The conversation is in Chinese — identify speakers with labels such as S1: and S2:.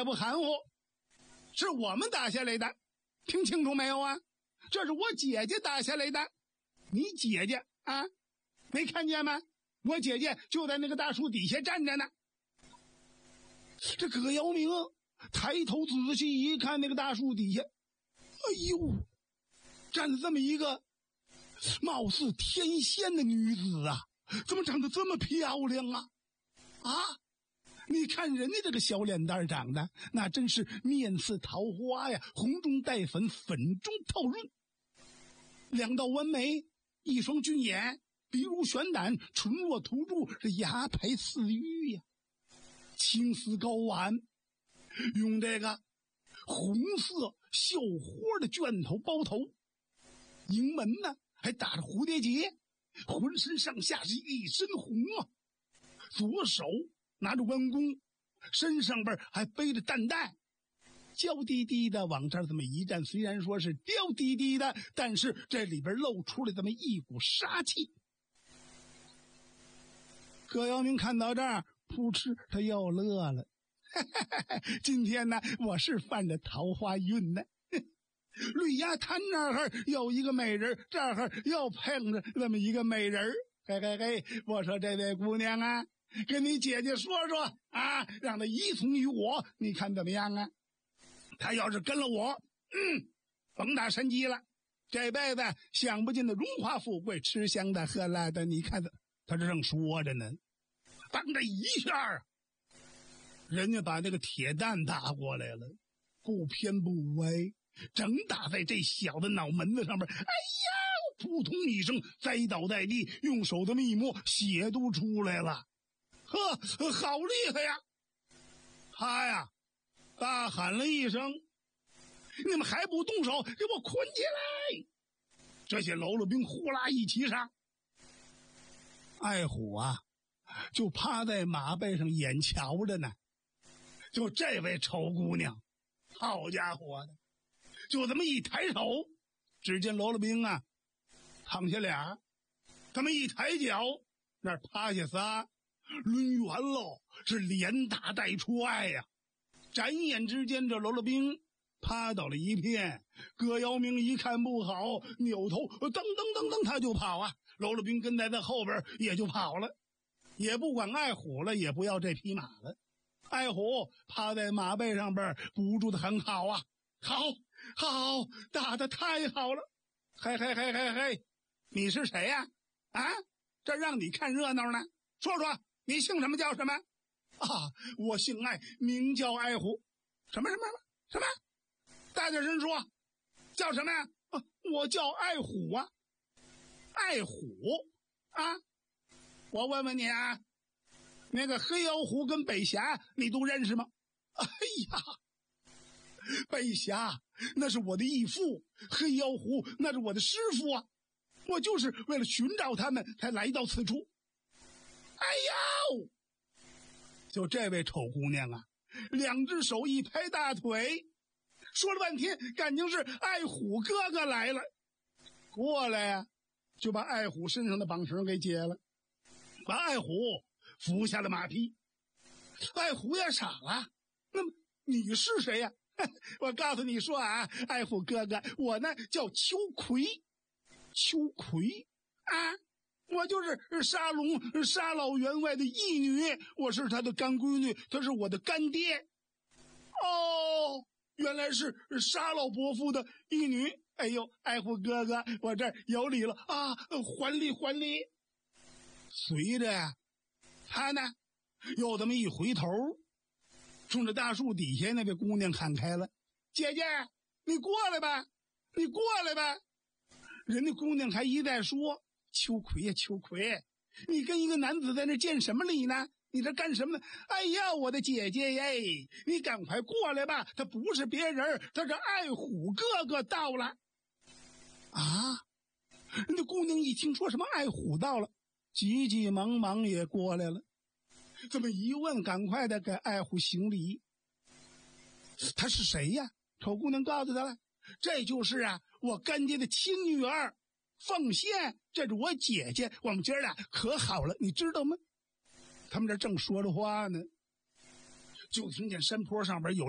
S1: 也不含糊，是我们打下来的，听清楚没有啊？这是我姐姐打下来的，你姐姐啊，没看见吗？我姐姐就在那个大树底下站着呢。这葛耀明抬头仔细一看，那个大树底下，哎呦，站着这么一个貌似天仙的女子啊，怎么长得这么漂亮啊？啊，你看人家这个小脸蛋长得那真是面似桃花呀，红中带粉，粉中透润，两道弯眉，一双俊眼，鼻如悬胆，唇若涂柱，这牙白似玉呀，青丝高挽，用这个红色绣花的卷头包头，营门呢还打着蝴蝶结，浑身上下是一身红啊，左手拿着弯弓，身上边还背着担袋，娇滴滴的往这儿这么一站，虽然说是娇滴滴的，但是这里边露出了这么一股杀气。葛耀明看到这儿，扑哧他又乐了，今天呢我是犯了桃花运呢。绿芽滩那儿有一个美人，这儿又碰着这么一个美人，嘿嘿嘿，我说这位姑娘啊，跟你姐姐说说啊，让她依从于我，你看怎么样啊？她要是跟了我，甭打神机了，这辈子享不尽的荣华富贵，吃香的喝辣的，你看他这正说着呢，当这一下人家把那个铁蛋打过来了，不偏不歪，正打在这小的脑门子上面，哎呀，扑通一声栽倒在地，用手这么一摸，血都出来了。呵，好厉害呀！他呀大喊了一声，你们还不动手，给我捆起来！这些喽啰兵呼啦一齐上，爱虎啊就趴在马背上眼瞧着呢。就这位丑姑娘，好家伙的，就这么一抬手，只见喽啰兵啊躺下俩，他们一抬脚，那儿趴下仨，抡圆喽，是连打带踹呀。转眼之间，这喽啰兵趴倒了一片。葛耀明一看不好，扭头噔噔噔噔他就跑啊。喽啰兵跟在他后边也就跑了，也不管爱虎了，也不要这匹马了。爱虎趴在马背上边，不住的很好啊，好，好，打得太好了！嘿嘿嘿嘿嘿，你是谁呀？啊，这让你看热闹呢。说说你姓什么叫什么？啊，我姓爱，名叫爱虎。什么？大点声说，叫什么呀？啊，我叫爱虎啊。爱虎啊，我问问你啊，那个黑妖狐跟北峡你都认识吗？哎呀，北峡那是我的义父，黑妖狐那是我的师傅啊，我就是为了寻找他们才来到此处。哎呦，就这位丑姑娘啊，两只手一拍大腿，说了半天感情是爱虎哥哥来了，过来呀，就把爱虎身上的绑绳给解了，把爱虎扶下了马匹。爱虎也傻了，那么你是谁呀？我告诉你说啊，爱虎哥哥，我呢叫秋葵。秋葵啊，我就是沙龙沙老员外的义女，我是他的干闺女，他是我的干爹。哦，原来是沙老伯父的义女。哎呦，爱虎哥哥，我这儿有礼了啊，还礼还礼。随着呀，他呢又这么一回头，冲着大树底下那位姑娘喊开了，姐姐你过来吧，你过来吧。人家姑娘还一再说，秋葵呀秋葵，你跟一个男子在那见什么礼呢？你这干什么呢？哎呀，我的姐姐耶，你赶快过来吧，他不是别人，他是爱虎哥哥到了。啊，人家姑娘一听说什么爱虎到了，急急忙忙也过来了。这么一问，赶快的给爱虎行礼。他是谁呀？丑姑娘告诉他了，这就是啊我干爹的亲女儿凤仙，这是我姐姐，我们姐俩可好了，你知道吗？他们这正说着话呢，就听见山坡上边有